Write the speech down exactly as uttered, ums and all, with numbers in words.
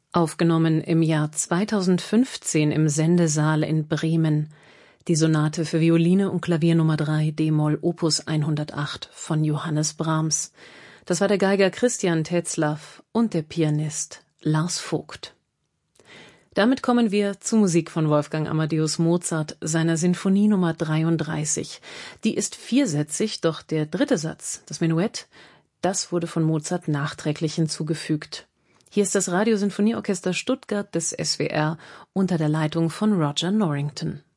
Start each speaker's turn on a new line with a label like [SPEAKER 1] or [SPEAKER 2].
[SPEAKER 1] Aufgenommen im Jahr zweitausendfünfzehn im Sendesaal in Bremen. Die Sonate für Violine und Klavier Nummer drei d-Moll Opus hundertacht von Johannes Brahms. Das war der Geiger Christian Tetzlaff und der Pianist Lars Vogt. Damit kommen wir zur Musik von Wolfgang Amadeus Mozart, seiner Sinfonie Nummer dreiunddreißig. Die ist viersätzig, doch der dritte Satz, das Menuett, das wurde von Mozart nachträglich hinzugefügt. Hier ist das Radiosinfonieorchester Stuttgart des S W R unter der Leitung von Roger Norrington.